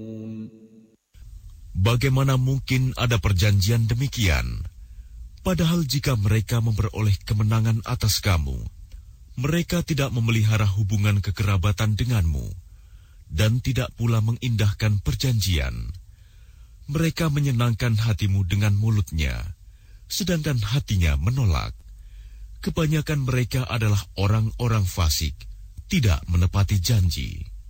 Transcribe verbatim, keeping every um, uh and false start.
Bagaimana mungkin ada perjanjian demikian? Padahal jika mereka memperoleh kemenangan atas kamu, mereka tidak memelihara hubungan kekerabatan denganmu, dan tidak pula mengindahkan perjanjian. Mereka menyenangkan hatimu dengan mulutnya, sedangkan hatinya menolak. Kebanyakan mereka adalah orang-orang fasik, tidak menepati janji.